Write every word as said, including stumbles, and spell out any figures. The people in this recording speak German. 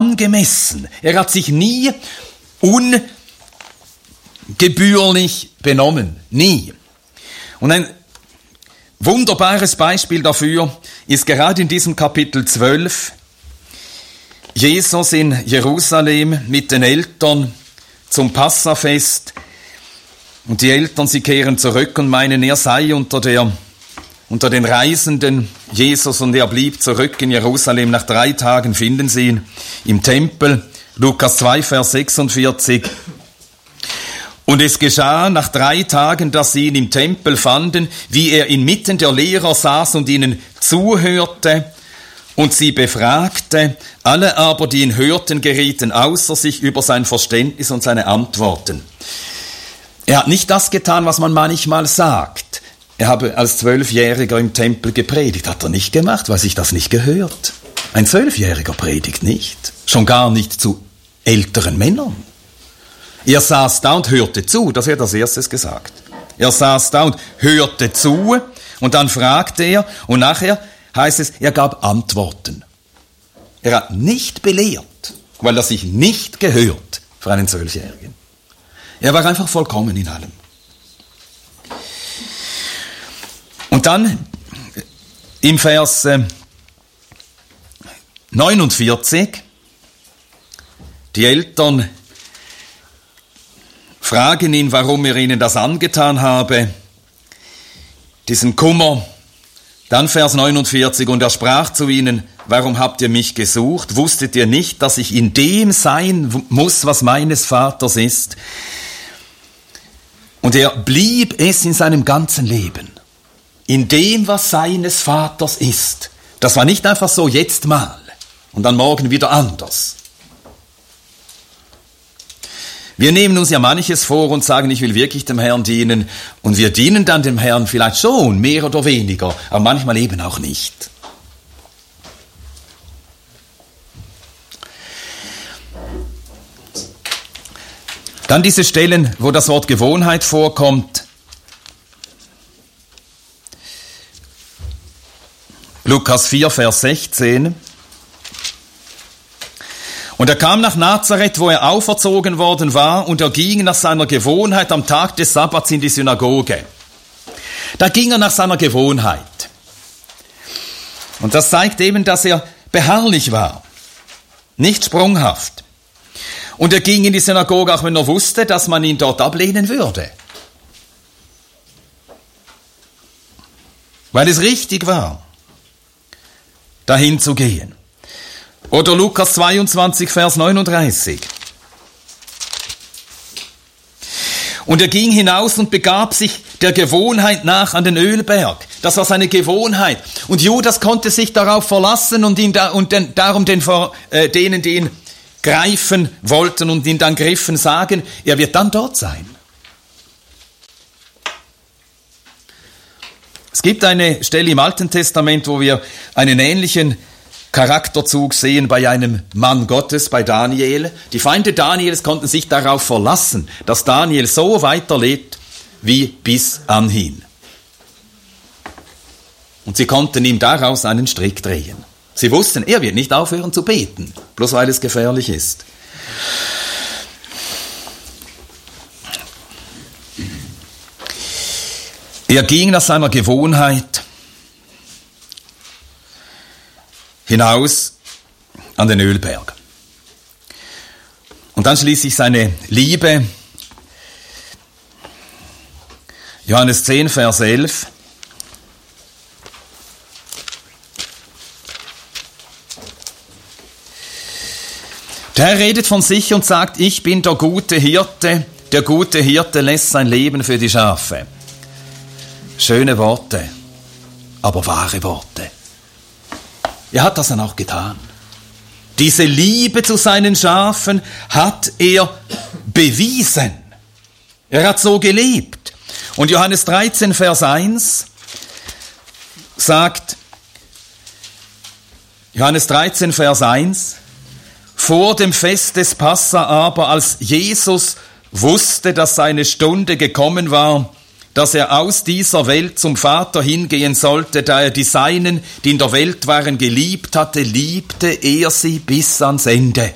angemessen. Er hat sich nie ungebührlich benommen. Nie. Und ein wunderbares Beispiel dafür ist gerade in diesem Kapitel zwölf Jesus in Jerusalem mit den Eltern zum Passafest. Und die Eltern, sie kehren zurück und meinen, er sei unter der, unter den Reisenden Jesus, und er blieb zurück in Jerusalem. Nach drei Tagen finden sie ihn im Tempel. Lukas zwei, Vers sechsundvierzig. Und es geschah nach drei Tagen, dass sie ihn im Tempel fanden, wie er inmitten der Lehrer saß und ihnen zuhörte und sie befragte. Alle aber, die ihn hörten, gerieten außer sich über sein Verständnis und seine Antworten. Er hat nicht das getan, was man manchmal sagt. Er habe als Zwölfjähriger im Tempel gepredigt. Hat er nicht gemacht, weil sich das nicht gehört. Ein Zwölfjähriger predigt nicht. Schon gar nicht zu älteren Männern. Er saß da und hörte zu. Das wird als erstes gesagt. Er saß da und hörte zu. Und dann fragte er. Und nachher heißt es, er gab Antworten. Er hat nicht belehrt, weil er sich nicht gehört für einen Zwölfjährigen. Er war einfach vollkommen in allem. Und dann im Vers neunundvierzig, die Eltern fragen ihn, warum er ihnen das angetan habe, diesen Kummer. Dann Vers neunundvierzig, und er sprach zu ihnen, warum habt ihr mich gesucht? Wusstet ihr nicht, dass ich in dem sein muss, was meines Vaters ist? Und er blieb es in seinem ganzen Leben. In dem, was seines Vaters ist. Das war nicht einfach so jetzt mal und dann morgen wieder anders. Wir nehmen uns ja manches vor und sagen, ich will wirklich dem Herrn dienen. Und wir dienen dann dem Herrn vielleicht schon, mehr oder weniger, aber manchmal eben auch nicht. Dann diese Stellen, wo das Wort Gewohnheit vorkommt. Lukas vier, Vers sechzehn. Und er kam nach Nazareth, wo er auferzogen worden war, und er ging nach seiner Gewohnheit am Tag des Sabbats in die Synagoge. Da ging er nach seiner Gewohnheit. Und das zeigt eben, dass er beharrlich war, nicht sprunghaft. Und er ging in die Synagoge, auch wenn er wusste, dass man ihn dort ablehnen würde. Weil es richtig war, dahin zu gehen. Oder Lukas zweiundzwanzig, Vers neununddreißig. Und er ging hinaus und begab sich der Gewohnheit nach an den Ölberg. Das war seine Gewohnheit. Und Judas konnte sich darauf verlassen und, ihn da, und den, darum den, äh, denen, die ihn greifen wollten und ihn dann griffen, sagen, er wird dann dort sein. Es gibt eine Stelle im Alten Testament, wo wir einen ähnlichen Charakterzug sehen bei einem Mann Gottes, bei Daniel. Die Feinde Daniels konnten sich darauf verlassen, dass Daniel so weiterlebt wie bis anhin. Und sie konnten ihm daraus einen Strick drehen. Sie wussten, er wird nicht aufhören zu beten, bloß weil es gefährlich ist. Er ging nach seiner Gewohnheit hinaus an den Ölberg. Und dann schließlich seine Liebe. Johannes zehn, Vers elf. Der Herr redet von sich und sagt, ich bin der gute Hirte. Der gute Hirte lässt sein Leben für die Schafe. Schöne Worte, aber wahre Worte. Er hat das dann auch getan. Diese Liebe zu seinen Schafen hat er bewiesen. Er hat so gelebt. Und Johannes dreizehn, Vers eins sagt, Johannes dreizehn, Vers eins, vor dem Fest des Passa aber, als Jesus wusste, dass seine Stunde gekommen war, dass er aus dieser Welt zum Vater hingehen sollte, da er die Seinen, die in der Welt waren, geliebt hatte, liebte er sie bis ans Ende.